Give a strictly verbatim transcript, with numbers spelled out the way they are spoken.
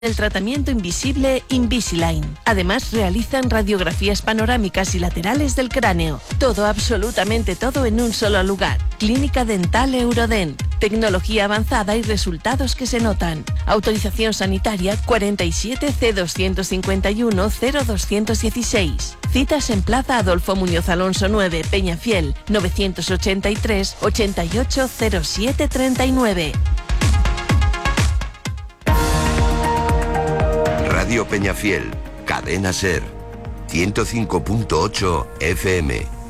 El tratamiento invisible Invisalign. Además, realizan radiografías panorámicas y laterales del cráneo. Todo, absolutamente todo en un solo lugar. Clínica Dental Eurodent. Tecnología avanzada y resultados que se notan. Autorización sanitaria cuarenta y siete C doscientos cincuenta y uno cero doscientos dieciséis. Citas en Plaza Adolfo Muñoz Alonso nueve, Peñafiel, novecientos ochenta y tres ochenta y ocho cero siete treinta y nueve. Radio Peñafiel, Cadena Ser, ciento cinco punto ocho F M.